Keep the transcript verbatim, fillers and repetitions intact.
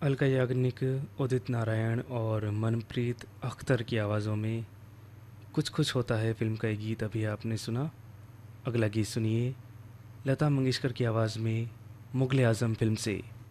अलका याग्निक, उदित नारायण और मनप्रीत अख्तर की आवाज़ों में कुछ कुछ होता है फिल्म का एक गीत अभी आपने सुना। अगला गीत सुनिए लता मंगेशकर की आवाज़ में मुग़ल ए आज़म फिल्म से।